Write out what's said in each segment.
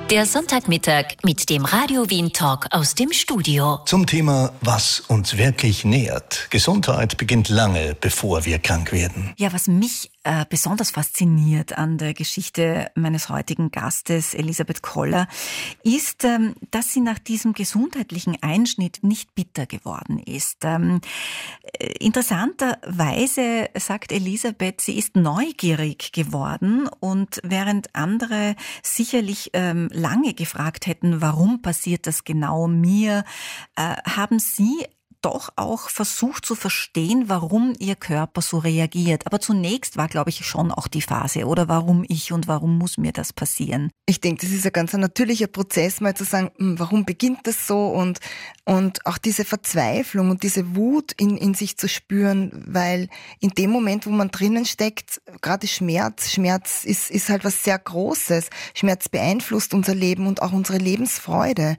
Der Sonntagmittag mit dem Radio Wien Talk aus dem Studio. Zum Thema, was uns wirklich nährt. Gesundheit beginnt lange, bevor wir krank werden. Ja, was mich besonders fasziniert an der Geschichte meines heutigen Gastes, Elisabeth Koller, ist, dass sie nach diesem gesundheitlichen Einschnitt nicht bitter geworden ist. Interessanterweise sagt Elisabeth, sie ist neugierig geworden, und während andere sicherlich lange gefragt hätten, warum passiert das genau mir, haben sie doch auch versucht zu verstehen, warum ihr Körper so reagiert. Aber zunächst war, glaube ich, schon auch die Phase, oder warum ich und warum muss mir das passieren? Ich denke, das ist ein ganz natürlicher Prozess, mal zu sagen, warum beginnt das so, und auch diese Verzweiflung und diese Wut in sich zu spüren, weil in dem Moment, wo man drinnen steckt, gerade Schmerz ist halt was sehr Großes. Schmerz beeinflusst unser Leben und auch unsere Lebensfreude.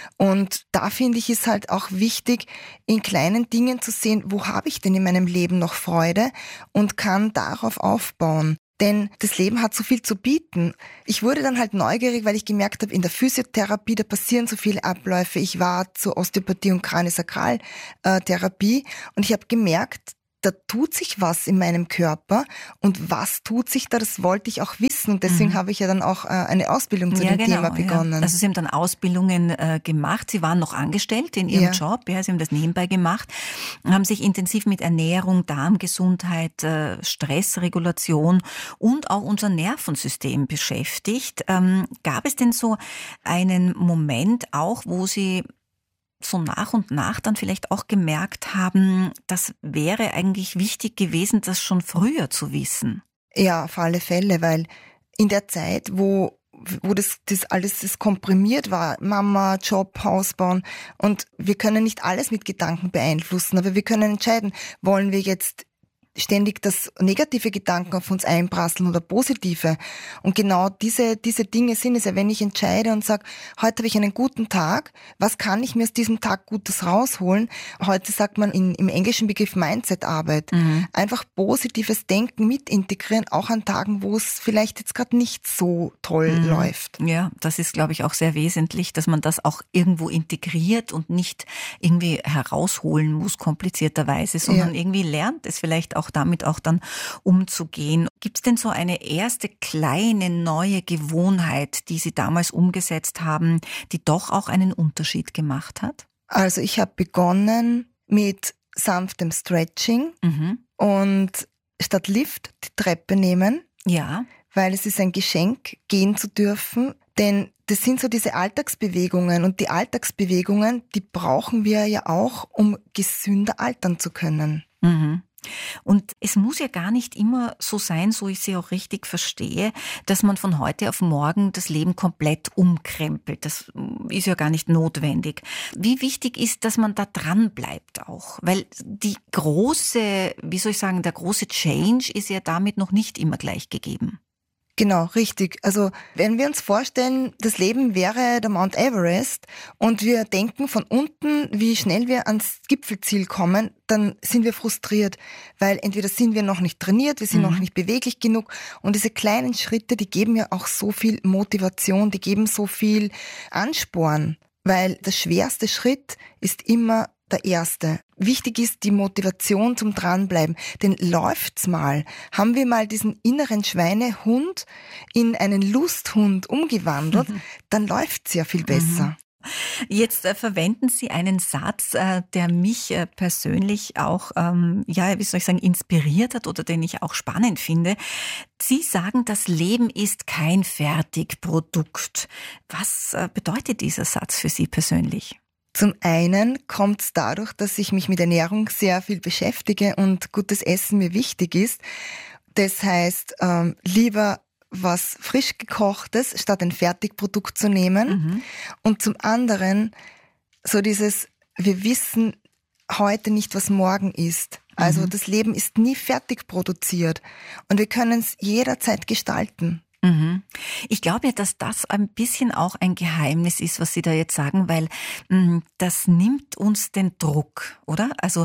Und da finde ich, ist halt auch wichtig, in kleinen Dingen zu sehen, wo habe ich denn in meinem Leben noch Freude, und kann darauf aufbauen. Denn das Leben hat so viel zu bieten. Ich wurde dann halt neugierig, weil ich gemerkt habe, in der Physiotherapie, da passieren so viele Abläufe. Ich war zur Osteopathie und Kraniosakraltherapie und ich habe gemerkt, da tut sich was in meinem Körper, und was tut sich da, das wollte ich auch wissen, und deswegen habe ich ja dann auch eine Ausbildung zu dem Thema begonnen. Ja. Also Sie haben dann Ausbildungen gemacht, Sie waren noch angestellt in Ihrem Job, Sie haben das nebenbei gemacht, haben sich intensiv mit Ernährung, Darmgesundheit, Stressregulation und auch unser Nervensystem beschäftigt. Gab es denn so einen Moment auch, wo Sie so nach und nach dann vielleicht auch gemerkt haben, das wäre eigentlich wichtig gewesen, das schon früher zu wissen? Ja, auf alle Fälle, weil in der Zeit, wo das alles komprimiert war, Mama, Job, Haus bauen, und wir können nicht alles mit Gedanken beeinflussen, aber wir können entscheiden, wollen wir jetzt ständig das negative Gedanken auf uns einprasseln oder positive. Und genau diese Dinge sind es ja, wenn ich entscheide und sage, heute habe ich einen guten Tag, was kann ich mir aus diesem Tag Gutes rausholen? Heute sagt man im englischen Begriff Mindset-Arbeit. Einfach positives Denken mit integrieren, auch an Tagen, wo es vielleicht jetzt gerade nicht so toll läuft. Ja, das ist, glaube ich, auch sehr wesentlich, dass man das auch irgendwo integriert und nicht irgendwie herausholen muss, komplizierterweise, sondern irgendwie lernt es vielleicht auch damit auch dann umzugehen. Gibt es denn so eine erste kleine neue Gewohnheit, die Sie damals umgesetzt haben, die doch auch einen Unterschied gemacht hat? Also ich habe begonnen mit sanftem Stretching und statt Lift die Treppe nehmen. Ja. Weil es ist ein Geschenk, gehen zu dürfen. Denn das sind so diese Alltagsbewegungen, und die Alltagsbewegungen, die brauchen wir ja auch, um gesünder altern zu können. Und es muss ja gar nicht immer so sein, so ich Sie auch richtig verstehe, dass man von heute auf morgen das Leben komplett umkrempelt. Das ist ja gar nicht notwendig. Wie wichtig ist, dass man da dran bleibt auch? Weil der große Change ist ja damit noch nicht immer gleich gegeben. Genau, richtig. Also wenn wir uns vorstellen, das Leben wäre der Mount Everest und wir denken von unten, wie schnell wir ans Gipfelziel kommen, dann sind wir frustriert, weil entweder sind wir noch nicht trainiert, wir sind noch nicht beweglich genug, und diese kleinen Schritte, die geben ja auch so viel Motivation, die geben so viel Ansporn, weil der schwerste Schritt ist immer der erste. Wichtig ist die Motivation zum Dranbleiben. Denn läuft's mal, haben wir mal diesen inneren Schweinehund in einen Lusthund umgewandelt, dann läuft's ja viel besser. Jetzt verwenden Sie einen Satz, der mich persönlich auch, inspiriert hat oder den ich auch spannend finde. Sie sagen, das Leben ist kein Fertigprodukt. Was bedeutet dieser Satz für Sie persönlich? Zum einen kommt es dadurch, dass ich mich mit Ernährung sehr viel beschäftige und gutes Essen mir wichtig ist. Das heißt, lieber was frisch gekochtes statt ein Fertigprodukt zu nehmen. Und zum anderen so dieses, wir wissen heute nicht, was morgen ist. Also das Leben ist nie fertig produziert und wir können es jederzeit gestalten. Ich glaube ja, dass das ein bisschen auch ein Geheimnis ist, was Sie da jetzt sagen, weil das nimmt uns den Druck, oder? Also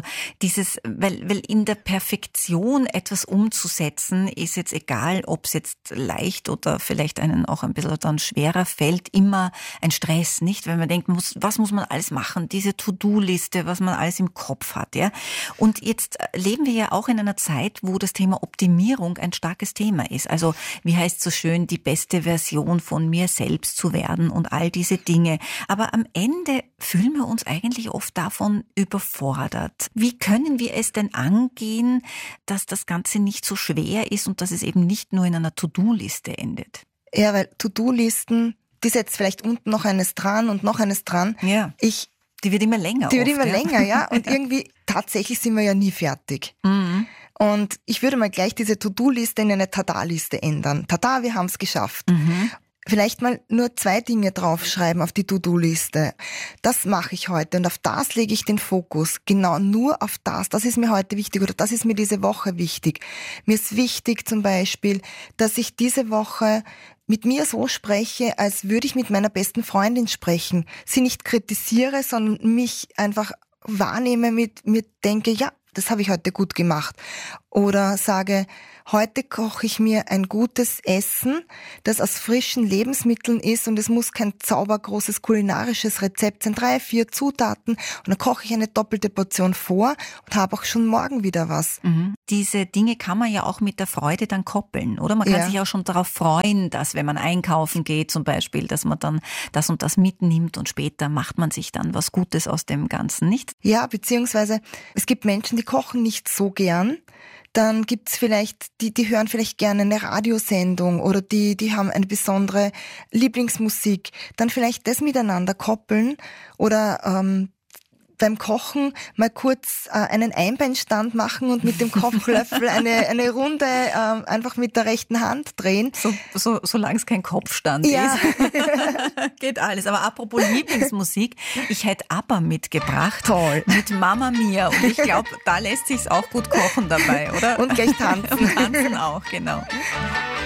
weil in der Perfektion etwas umzusetzen, ist jetzt egal, ob es jetzt leicht oder vielleicht einen auch ein bisschen dann schwerer fällt, immer ein Stress, nicht? Wenn man denkt, was muss man alles machen? Diese To-Do-Liste, was man alles im Kopf hat, ja? Und jetzt leben wir ja auch in einer Zeit, wo das Thema Optimierung ein starkes Thema ist. Also, wie heißt es so schön, die beste Version von mir selbst zu werden und all diese Dinge. Aber am Ende fühlen wir uns eigentlich oft davon überfordert. Wie können wir es denn angehen, dass das Ganze nicht so schwer ist und dass es eben nicht nur in einer To-Do-Liste endet? Ja, weil To-Do-Listen, die setzt vielleicht unten noch eines dran und noch eines dran. Ja. Die wird immer länger. Die wird immer länger, ja. Und irgendwie tatsächlich sind wir ja nie fertig. Mhm. Und ich würde mal gleich diese To-Do-Liste in eine Tada-Liste ändern. Tada, wir haben es geschafft. Vielleicht mal nur 2 Dinge draufschreiben auf die To-Do-Liste. Das mache ich heute und auf das lege ich den Fokus. Genau, nur auf das. Das ist mir heute wichtig oder das ist mir diese Woche wichtig. Mir ist wichtig zum Beispiel, dass ich diese Woche mit mir so spreche, als würde ich mit meiner besten Freundin sprechen. Sie nicht kritisiere, sondern mich einfach wahrnehme, mit mir denke, ja, das habe ich heute gut gemacht. Oder sage, heute koche ich mir ein gutes Essen, das aus frischen Lebensmitteln ist und es muss kein zaubergroßes kulinarisches Rezept sein, 3, 4 Zutaten und dann koche ich eine doppelte Portion vor und habe auch schon morgen wieder was. Diese Dinge kann man ja auch mit der Freude dann koppeln, oder? Man kann sich auch schon darauf freuen, dass wenn man einkaufen geht zum Beispiel, dass man dann das und das mitnimmt und später macht man sich dann was Gutes aus dem Ganzen, nicht? Ja, beziehungsweise es gibt Menschen, die kochen nicht so gern. Dann gibt's vielleicht, die hören vielleicht gerne eine Radiosendung oder die haben eine besondere Lieblingsmusik. Dann vielleicht das miteinander koppeln oder beim Kochen mal kurz einen Einbeinstand machen und mit dem Kochlöffel eine Runde einfach mit der rechten Hand drehen. Solange es kein Kopfstand ist. Geht alles. Aber apropos Lieblingsmusik, ich hätte ABBA mitgebracht. Toll. Mit Mamma Mia. Und ich glaube, da lässt sich's auch gut kochen dabei, oder? Und gleich tanzen. Und tanzen auch, genau.